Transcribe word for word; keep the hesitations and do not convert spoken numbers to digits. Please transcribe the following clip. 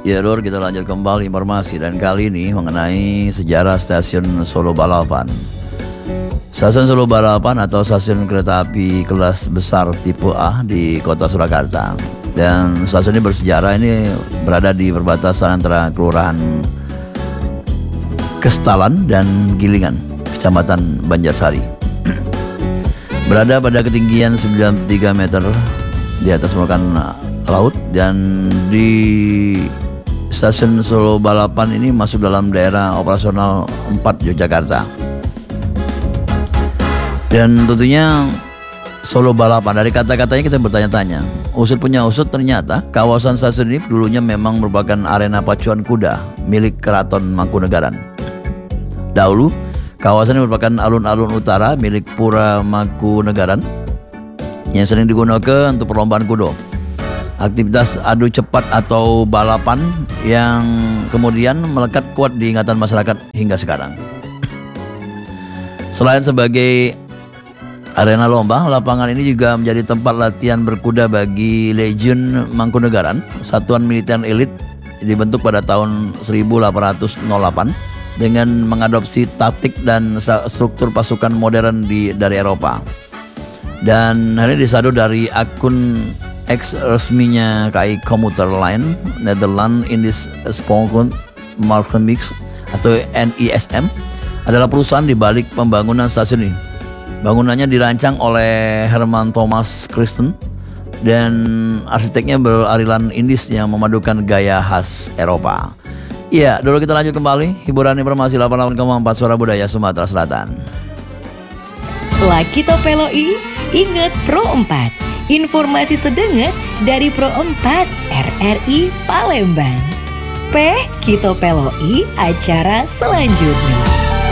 Ya Lur, kita lanjut kembali informasi dan kali ini mengenai sejarah stasiun Solo Balapan. Stasiun Solo Balapan atau stasiun kereta api kelas besar tipe A di kota Surakarta. Dan stasiun ini bersejarah, ini berada di perbatasan antara Kelurahan Kestalan dan Gilingan, Kecamatan Banjarsari. Berada pada ketinggian sembilan puluh tiga meter di atas permukaan laut, dan di Stasiun Solo Balapan ini masuk dalam daerah operasional empat Yogyakarta. Dan tentunya Solo Balapan, dari kata-katanya kita bertanya-tanya. Usut punya usut, ternyata kawasan stasiun ini dulunya memang merupakan arena pacuan kuda milik Keraton Mangkunegaran. Dahulu kawasan ini merupakan alun-alun utara milik Pura Mangkunegaran yang sering digunakan untuk perlombaan kuda. Aktivitas adu cepat atau balapan yang kemudian melekat kuat di ingatan masyarakat hingga sekarang. Selain sebagai arena lomba, lapangan ini juga menjadi tempat latihan berkuda bagi Legiun Mangkunegaran, satuan militer elit dibentuk pada tahun seribu delapan ratus delapan dengan mengadopsi taktik dan struktur pasukan modern di dari Eropa. Dan hari ini disadu dari akun X resminya K I Komuter Line Nederland Indisch Spoorwegen Markenmix atau N I S M adalah perusahaan di balik pembangunan stasiun ini. Bangunannya dirancang oleh Herman Thomas Christen dan arsiteknya beraliran Indis yang memadukan gaya khas Eropa. Iya, dulu kita lanjut kembali hiburan informasi delapan puluh delapan koma empat Suara Budaya Sumatera Selatan. Laki Topeloi, ingat Pro empat. Informasi sedenget dari Pro empat R R I Palembang. P Kito Peloi acara selanjutnya.